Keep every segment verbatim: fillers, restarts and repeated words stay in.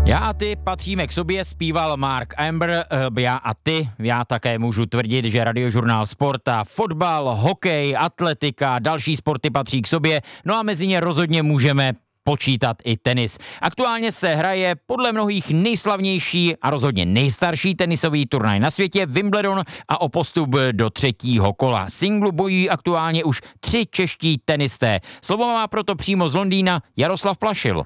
Já a ty patříme k sobě, zpíval Mark Amber, já a ty, já také můžu tvrdit, že Radiožurnál Sport a fotbal, hokej, atletika, další sporty patří k sobě, no a mezi ně rozhodně můžeme počítat i tenis. Aktuálně se hraje podle mnohých nejslavnější a rozhodně nejstarší tenisový turnaj na světě Wimbledon a o postup do třetího kola singlu bojují aktuálně už tři čeští tenisté. Slovo má proto přímo z Londýna Jaroslav Plašil.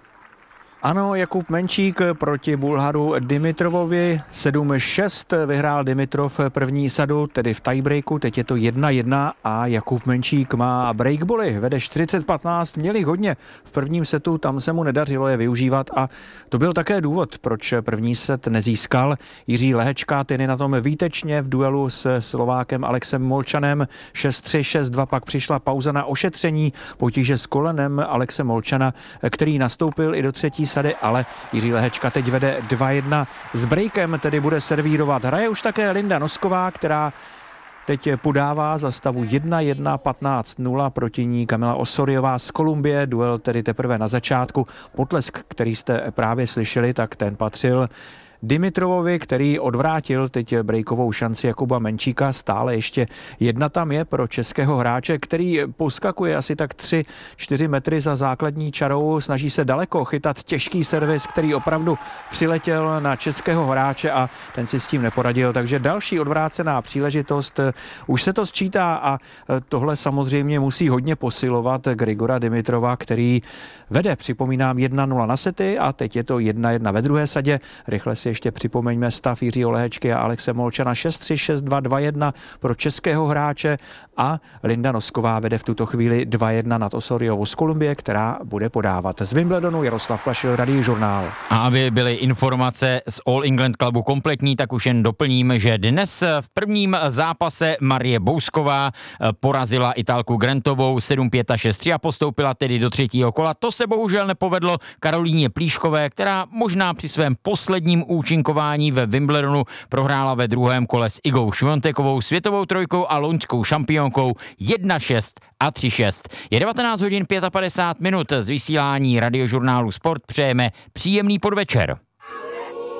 Ano, Jakub Menčík proti Bulharu Dimitrovovi. sedm šest vyhrál Dimitrov první sadu, tedy v tiebreaku, teď je to jedna jedna a Jakub Menčík má breakboly, vede čtyřicet patnáct, měli hodně v prvním setu, tam se mu nedařilo je využívat a to byl také důvod, proč první set nezískal. Jiří Lehečka, ten je na tom výtečně v duelu s Slovákem Alexem Molčanem, šest tři, šest dva, pak přišla pauza na ošetření, potíže s kolenem Alexe Molčana, který nastoupil i do třetí sady, ale Jiří Lehečka teď vede dva jedna s breakem, tedy bude servírovat. Hraje už také Linda Nosková, která teď podává za stavu jedna jedna, patnáct nula, proti ní Kamila Osoriová z Kolumbie, duel tedy teprve na začátku. Potlesk, který jste právě slyšeli, tak ten patřil Dimitrovovi, který odvrátil teď breakovou šanci Jakuba Menčíka. Stále ještě jedna tam je pro českého hráče, který poskakuje asi tak tři čtyři metry za základní čarou. Snaží se daleko chytat těžký servis, který opravdu přiletěl na českého hráče a ten si s tím neporadil. Takže další odvrácená příležitost. Už se to sčítá a tohle samozřejmě musí hodně posilovat Grigora Dimitrova, který vede, připomínám, jedna nula na sety a teď je to jedna jedna ve druhé sadě. Rychle si ještě připomeňme stav Jiřího Lehečky a Alexe Molčana šest tři, šest dva, dva jedna pro českého hráče a Linda Nosková vede v tuto chvíli dva jedna nad Osoriovou z Kolumbie, která bude podávat. Z Wimbledonu Jaroslav Plašil, Radiožurnál. A aby byly informace z All England Clubu kompletní, tak už jen doplním, že dnes v prvním zápase Marie Bousková porazila Italku Grantovou sedm pět a šest tři a postoupila tedy do třetího kola. To se bohužel nepovedlo Karolíně Plíškové, která možná při svém posledním účinkování ve Wimbledonu prohrála ve druhém kole s Igou Švontekovou, světovou trojkou a loňskou šampionkou jedna šest a tři šest. Je devatenáct hodin padesát pět minut z vysílání Radiožurnálu Sport. Přejeme příjemný podvečer.